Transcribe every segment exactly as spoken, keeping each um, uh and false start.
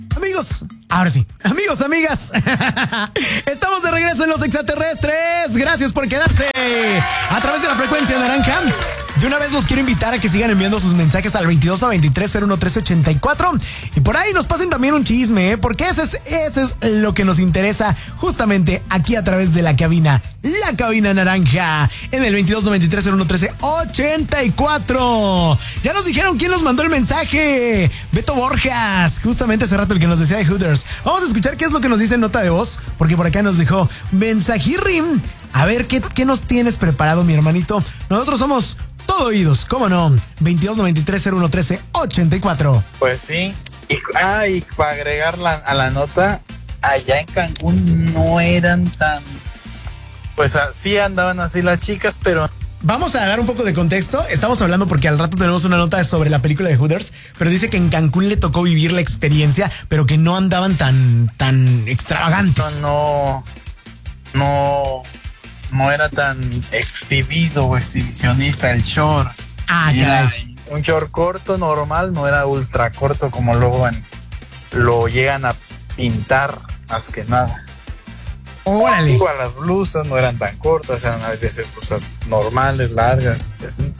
Amigos, ahora sí, amigos, amigas, estamos de regreso en Los Extraterrestres. Gracias por quedarse a través de la frecuencia naranja. De una vez los quiero invitar a que sigan enviando sus mensajes al veintidós noventa y tres cero uno trece ochenta y cuatro y por ahí nos pasen también un chisme, ¿eh? Porque ese es, ese es lo que nos interesa justamente aquí a través de la cabina, la cabina naranja, en el veintidós noventa y tres cero uno trece ochenta y cuatro. Ya nos dijeron quién nos mandó el mensaje. Beto Borjas, justamente hace rato el que nos decía de Hooters. Vamos a escuchar qué es lo que nos dice en nota de voz, porque por acá nos dejó mensajirrim. A ver, ¿qué, qué nos tienes preparado, mi hermanito? Nosotros somos todo oídos, ¿cómo no? veintidós noventa y tres cero uno trece ochenta y cuatro. Pues sí. Y, ah, y para agregar la, a la nota, allá en Cancún no eran tan... Pues así andaban así las chicas, pero... Vamos a dar un poco de contexto. Estamos hablando porque al rato tenemos una nota sobre la película de Hooters, pero dice que en Cancún le tocó vivir la experiencia, pero que no andaban tan, tan extravagantes. No, no... No era tan exhibido o exhibicionista el short. Ah, era un short corto normal, no era ultra corto como luego en, lo llegan a pintar más que nada. Órale. Igual las blusas no eran tan cortas, eran a veces blusas normales, largas, así.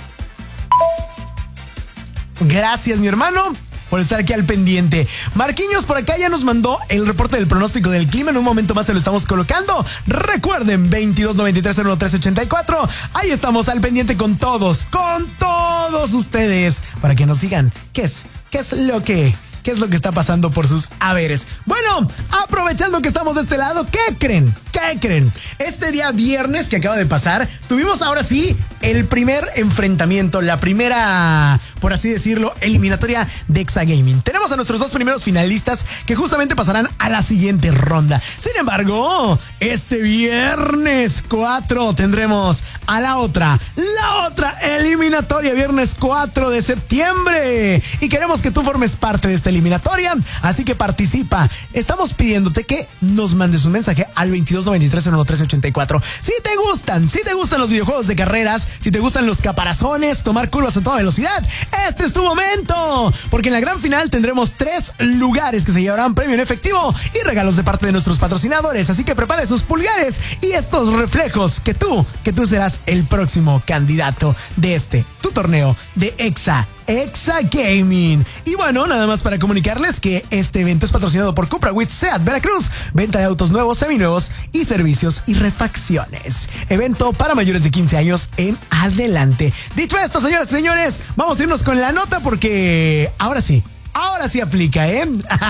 Gracias, mi hermano, por estar aquí al pendiente. Marquinhos por acá ya nos mandó el reporte del pronóstico del clima. En un momento más te lo estamos colocando. Recuerden, veintidós noventa y tres cero uno trece ochenta y cuatro. Ahí estamos al pendiente con todos, con todos ustedes, para que nos digan qué es, qué es lo que... ¿Qué es lo que está pasando por sus haberes? Bueno, aprovechando que estamos de este lado, ¿qué creen? ¿Qué creen? Este día viernes que acaba de pasar, tuvimos ahora sí el primer enfrentamiento, la primera, por así decirlo, eliminatoria de Exagaming. Tenemos a nuestros dos primeros finalistas que justamente pasarán a la siguiente ronda. Sin embargo, este viernes cuatro tendremos a la otra, la otra eliminatoria, viernes cuatro de septiembre. Y queremos que tú formes parte de esta eliminatoria, así que participa. Estamos pidiéndote que nos mandes un mensaje al veintidós noventa y tres cero uno trece ochenta y cuatro. Si te gustan, si te gustan los videojuegos de carreras, si te gustan los caparazones, tomar curvas a toda velocidad, este es tu momento, porque en la gran final tendremos tres lugares que se llevarán premio en efectivo y regalos de parte de nuestros patrocinadores, así que prepara esos pulgares y estos reflejos, que tú, que tú serás el próximo candidato de este, tu torneo de Exa Exagaming. Y bueno, nada más para comunicarles que este evento es patrocinado por Cupra with Seat Veracruz, venta de autos nuevos, seminuevos y servicios y refacciones. Evento para mayores de quince años en adelante. Dicho esto, señoras y señores, vamos a irnos con la nota porque ahora sí, ahora sí aplica, ¿eh?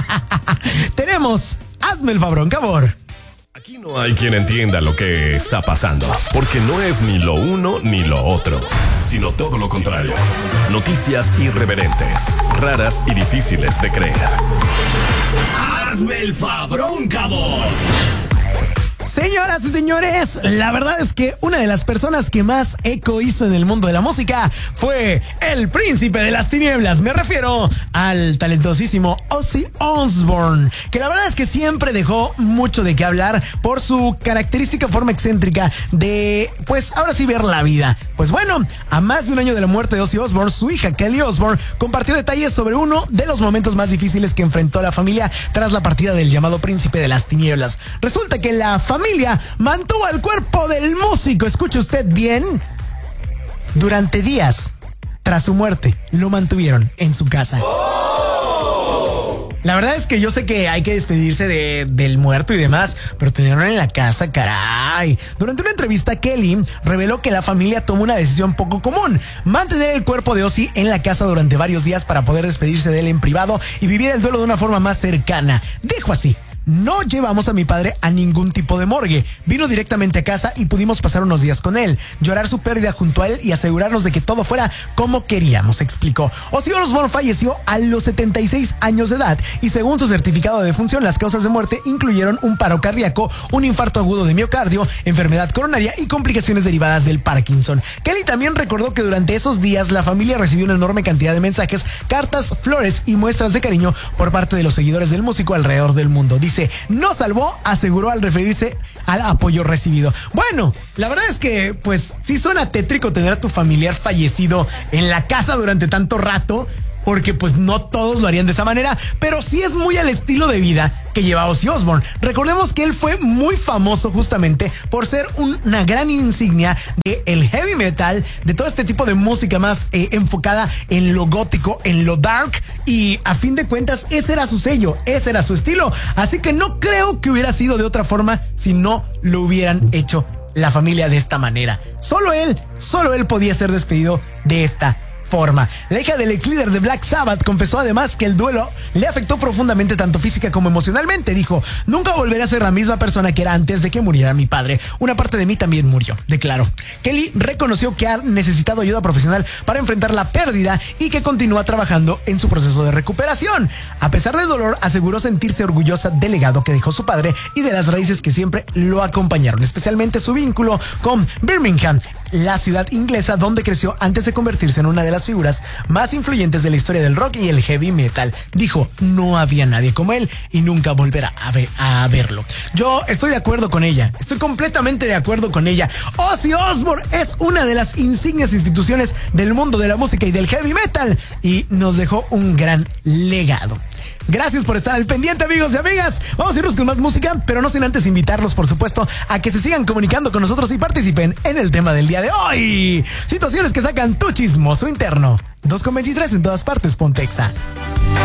Tenemos, hazme el fabrón, cabor. Aquí no hay quien entienda lo que está pasando, porque no es ni lo uno ni lo otro, sino todo lo contrario. Noticias irreverentes, raras y difíciles de creer. ¡Hazme el fabrón, cabrón! Señoras y señores, la verdad es que una de las personas que más eco hizo en el mundo de la música fue el príncipe de las tinieblas. Me refiero al talentosísimo Ozzy Osbourne, que la verdad es que siempre dejó mucho de qué hablar por su característica forma excéntrica de, pues ahora sí, ver la vida. Pues bueno, a más de un año de la muerte de Ozzy Osbourne, su hija Kelly Osbourne compartió detalles sobre uno de los momentos más difíciles que enfrentó la familia tras la partida del llamado príncipe de las tinieblas. Resulta que la familia mantuvo el cuerpo del músico, escuche usted bien, durante días. Tras su muerte, lo mantuvieron en su casa. La verdad es que yo sé que hay que despedirse de, del muerto y demás, pero tenerlo en la casa, caray. Durante una entrevista, Kelly reveló que la familia tomó una decisión poco común: mantener el cuerpo de Ozzy en la casa durante varios días para poder despedirse de él en privado y vivir el duelo de una forma más cercana. Dijo así: no llevamos a mi padre a ningún tipo de morgue. Vino directamente a casa y pudimos pasar unos días con él, llorar su pérdida junto a él y asegurarnos de que todo fuera como queríamos, explicó. Ozzy Osbourne falleció a los setenta y seis años de edad y según su certificado de defunción, las causas de muerte incluyeron un paro cardíaco, un infarto agudo de miocardio, enfermedad coronaria y complicaciones derivadas del Parkinson. Kelly también recordó que durante esos días la familia recibió una enorme cantidad de mensajes, cartas, flores y muestras de cariño por parte de los seguidores del músico alrededor del mundo. Dice, no salvó, aseguró al referirse al apoyo recibido. Bueno, la verdad es que pues sí suena tétrico tener a tu familiar fallecido en la casa durante tanto rato. porque pues no todos lo harían de esa manera, pero sí es muy al estilo de vida que lleva Ozzy Osbourne. Recordemos que él fue muy famoso justamente por ser una gran insignia del heavy metal, de todo este tipo de música más eh, enfocada en lo gótico, en lo dark, y a fin de cuentas ese era su sello, ese era su estilo. Así que no creo que hubiera sido de otra forma si no lo hubieran hecho la familia de esta manera. Solo él, solo él podía ser despedido de esta forma. La hija del ex líder de Black Sabbath confesó además que el duelo le afectó profundamente tanto física como emocionalmente. Dijo: nunca volveré a ser la misma persona que era antes de que muriera mi padre. Una parte de mí también murió, declaró. Kelly reconoció que ha necesitado ayuda profesional para enfrentar la pérdida y que continúa trabajando en su proceso de recuperación. A pesar del dolor, aseguró sentirse orgullosa del legado que dejó su padre y de las raíces que siempre lo acompañaron, especialmente su vínculo con Birmingham, la ciudad inglesa donde creció antes de convertirse en una de las figuras más influyentes de la historia del rock y el heavy metal. Dijo: no había nadie como él y nunca volverá a, ver, a verlo. Yo estoy de acuerdo con ella, estoy completamente de acuerdo con ella. Ozzy Osbourne es una de las insignes instituciones del mundo de la música y del heavy metal y nos dejó un gran legado. Gracias por estar al pendiente, amigos y amigas. Vamos a irnos con más música, pero no sin antes invitarlos, por supuesto, a que se sigan comunicando con nosotros y participen en el tema del día de hoy. Situaciones que sacan tu chismoso interno. dos con veintitrés en todas partes, Pontexa.